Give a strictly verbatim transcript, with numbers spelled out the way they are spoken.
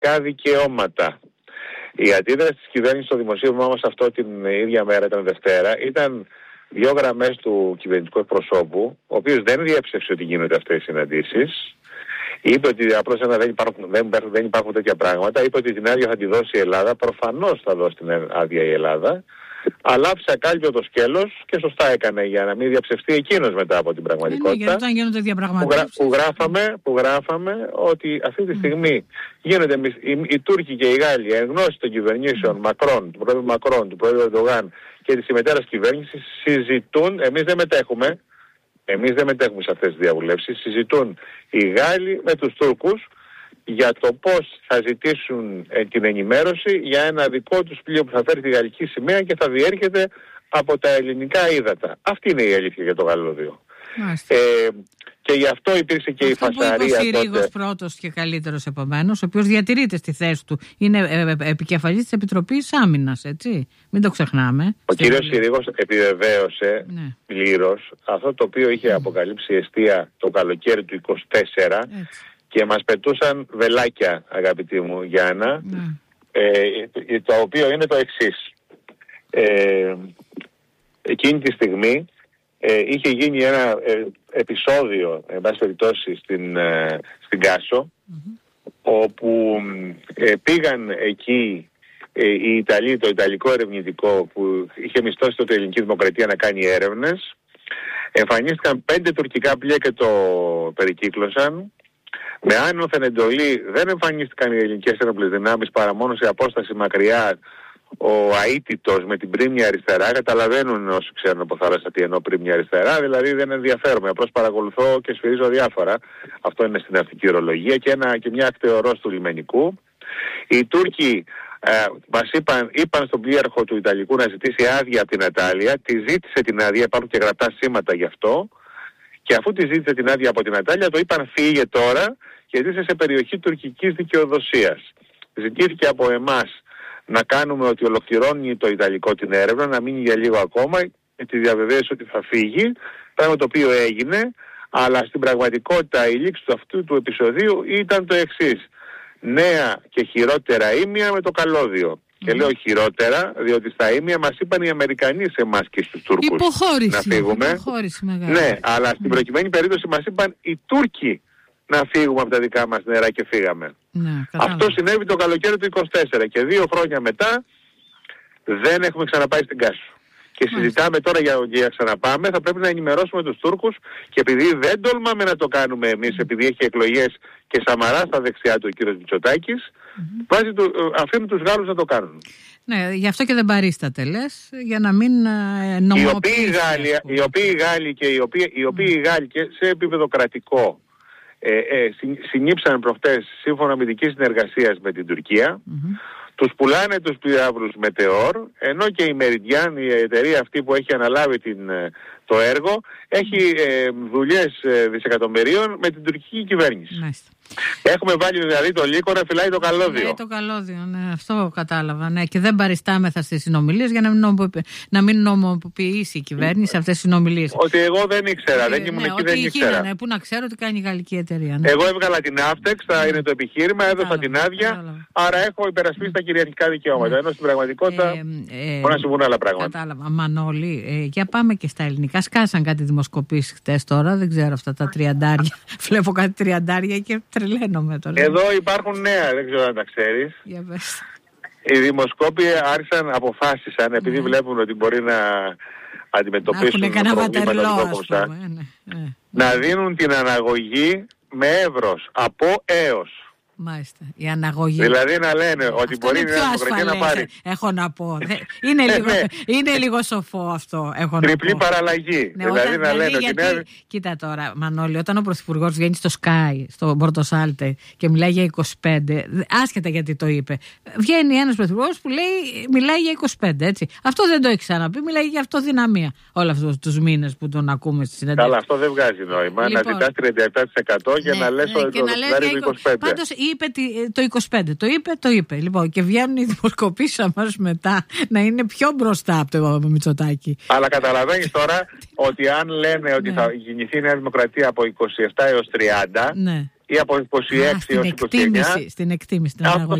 κυβερνητικά δικαιώματα. Η αντίδραση της κυβέρνησης στο δημοσίευμά μας αυτό την ίδια μέρα, ήταν Δευτέρα, ήταν δύο γραμμές του κυβερνητικού εκπροσώπου, ο οποίος δεν διέψευσε ότι γίνονται αυτές οι συναντήσεις. Είπε ότι απλώς δεν υπάρχουν, δεν, δεν υπάρχουν τέτοια πράγματα. Είπε ότι την άδεια θα τη δώσει η Ελλάδα. Προφανώς θα δώσει την άδεια η Ελλάδα. Αλλά άφησε ακάλυπτο το σκέλος και σωστά έκανε για να μην διαψευστεί εκείνος μετά από την πραγματικότητα. Ε, ναι, γίνονται που, γρα, που, γράφαμε, που γράφαμε ότι αυτή τη στιγμή mm. γίνονται οι, οι Τούρκοι και οι Γάλλοι εν γνώση των κυβερνήσεων mm. Μακρόν, του πρόεδρου Μακρόν, του πρόεδρου Ερντογάν και της συμμετέρας κυβέρνησης συζητούν, εμείς δεν μετέχουμε, εμείς δεν μετέχουμε σε αυτές τις διαβουλεύσεις, συζητούν οι Γάλλοι με τους Τούρκους για το πώς θα ζητήσουν ε, την ενημέρωση για ένα δικό τους πλοίο που θα φέρει τη γαλλική σημαία και θα διέρχεται από τα ελληνικά ύδατα. Αυτή είναι η αλήθεια για το Γαλλόδιο. Ε, και γι' αυτό υπήρξε και αυτό η φασαρία τότε. Ο Συρίγος πρώτος και καλύτερος επομένως, ο οποίος διατηρείται στη θέση του. Είναι ε, ε, επικεφαλής της Επιτροπής Άμυνας, έτσι. Μην το ξεχνάμε. Ο κύριος Συρίγος επιβεβαίωσε ναι. πλήρως αυτό το οποίο είχε αποκαλύψει η Εστία το καλοκαίρι του είκοσι τέσσερα. Έτσι. Και μας πετούσαν βελάκια, αγαπητή μου Γιάννα, ναι. ε, το οποίο είναι το εξής. Ε, εκείνη τη στιγμή ε, είχε γίνει ένα ε, επεισόδιο, εν πάση περιπτώσει, στην, ε, στην Κάσο, mm-hmm. όπου ε, πήγαν εκεί ε, οι Ιταλοί, το Ιταλικό ερευνητικό που είχε μισθώσει τότε η Ελληνική Δημοκρατία να κάνει έρευνες. Εμφανίστηκαν πέντε τουρκικά πλοία και το περικύκλωσαν. Με άνωθεν εντολή δεν εμφανίστηκαν οι ελληνικές ένοπλες δυνάμεις παρά μόνο σε απόσταση μακριά. Ο αίτητος με την πρίμνια αριστερά, καταλαβαίνουν όσοι ξέρουν από θάλασσα τι εννοώ πρίμνια αριστερά, δηλαδή δεν ενδιαφέρομαι, απλώς παρακολουθώ και σφυρίζω διάφορα. Αυτό είναι στην ναυτική ορολογία και, ένα, και μια ακτεωρός του λιμενικού. Οι Τούρκοι ε, μας είπαν, είπαν στον πλοίαρχο του Ιταλικού να ζητήσει άδεια από την Ατάλεια, τη ζήτησε την άδεια, υπάρχουν και γραπτά σήματα γι' αυτό. Και αφού τη ζήτησε την άδεια από την Ατάλεια, το είπαν φύγε τώρα και ζήσε σε περιοχή τουρκικής δικαιοδοσίας. Ζητήθηκε από εμάς να κάνουμε ότι ολοκληρώνει το Ιταλικό την έρευνα, να μείνει για λίγο ακόμα και τη διαβεβαίωσε ότι θα φύγει, πράγμα το οποίο έγινε, αλλά στην πραγματικότητα η λήξη του αυτού του επεισοδίου ήταν το εξής. Νέα και χειρότερα ήμια με το καλώδιο. Mm. Και λέω χειρότερα, διότι στα ήμια μας είπαν οι Αμερικανοί σε εμάς και στους Τούρκους υποχώρηση, να φύγουμε. Υποχώρηση μεγάλη. Ναι, αλλά στην προκειμένη περίπτωση μας είπαν οι Τούρκοι να φύγουμε από τα δικά μας νερά και φύγαμε. Ναι, αυτό συνέβη το καλοκαίρι του είκοσι τέσσερα και δύο χρόνια μετά δεν έχουμε ξαναπάει στην Κάσο. Και συζητάμε τώρα για, για ξαναπάμε, θα πρέπει να ενημερώσουμε τους Τούρκους και επειδή δεν τολμάμε να το κάνουμε εμείς, επειδή έχει εκλογές και Σαμαρά στα δεξιά του ο κύριος Μητσοτάκης, mm-hmm. του, αφήνουν τους Γάλλους να το κάνουν. Ναι, γι' αυτό και δεν παρίσταται, λες, για να μην ε, νομοποιήσει. Οι οποίοι Γάλλοι, οι οποίοι Γάλλοι και οι οποίοι, οι οποίοι mm. Γάλλοι και σε επίπεδο κρατικό ε, ε, συνήψαν προχτές σύμφωνα με δική συνεργασία με την Τουρκία, mm-hmm. τους πουλάνε τους πυράβλους Μετεώρ, ενώ και η Meridian, η εταιρεία αυτή που έχει αναλάβει την, το έργο, έχει ε, δουλειές ε, δισεκατομμυρίων με την τουρκική κυβέρνηση. Μάλιστα. Έχουμε βάλει δηλαδή το λύκο να φυλάει το καλώδιο. Φυλάει το καλώδιο, ναι, αυτό κατάλαβα. Ναι. Και δεν παριστάμεθα στις συνομιλίες για να μην, νομοποιη... να μην νομοποιήσει η κυβέρνηση αυτές τις συνομιλίες. Ότι εγώ δεν ήξερα, ε, δεν ήμουν ναι, εκεί, δεν ήξερα. Ναι, πού να ξέρω τι κάνει η γαλλική εταιρεία. Ναι. Εγώ έβγαλα την Avtex, θα είναι το επιχείρημα, έδωσα κατάλαβα, την άδεια, κατάλαβα. Άρα έχω υπερασπίσει τα κυριαρχικά δικαιώματα. Ναι. Ενώ στην πραγματικότητα ε, ε, μπορεί να συμβούν άλλα πράγματα. Κατάλαβα. Μανώλη, ε, για πάμε και στα ελληνικά. Σκάσαν κάτι δημοσκοπήσεις χτες τώρα, δεν ξέρω αυτά τα τριαντάρια. Βλέπω κάτι τριαντάρια και τρελαίνομαι τώρα. Εδώ υπάρχουν νέα, δεν ξέρω αν τα ξέρεις. Για πες. Οι δημοσκόποι άρχισαν, αποφάσισαν, επειδή ναι. βλέπουν ότι μπορεί να αντιμετωπίσουν να προβλήματα λιγόπωστα, ναι, ναι. να δίνουν την αναγωγή με εύρος, από έως. Μάλιστα. Η αναγωγή. Δηλαδή να λένε ότι αυτό μπορεί είναι η Δημοκρατία να πάρει. Έχω να πω. είναι, λίγο, είναι λίγο σοφό αυτό. Έχω τριπλή να πω. παραλλαγή. Ναι, δηλαδή όταν, να λένε γιατί, ότι είναι... Κοίτα τώρα, Μανώλη, όταν ο Πρωθυπουργός βγαίνει στο Sky, στο Πορτοσάλτε και μιλάει για είκοσι πέντε, άσχετα γιατί το είπε, βγαίνει ένας Πρωθυπουργός που λέει, μιλάει για είκοσι πέντε, έτσι. Αυτό δεν το έχει ξαναπεί, μιλάει για αυτοδυναμία όλα αυτούς τους μήνες που τον ακούμε στη συνέντευξη. Καλά, αυτό δεν βγάζει νόημα. Λοιπόν, να ζητάς τριάντα επτά τοις εκατό και ναι, να λες ότι το δοστάρι του είκοσι πέντε. Πάντως είπε το είκοσι πέντε. Το είπε, το είπε. Λοιπόν, και βγαίνουν οι δημοσκοπήσεις αμέσως μετά να είναι πιο μπροστά από το Μητσοτάκη. Αλλά καταλαβαίνεις τώρα ότι αν λένε ότι ναι. θα γεννηθεί η Νέα Δημοκρατία από είκοσι επτά έως τριάντα, ναι. ή από είκοσι έξι έως είκοσι εννιά. Στην εκτίμηση, στην Αυτό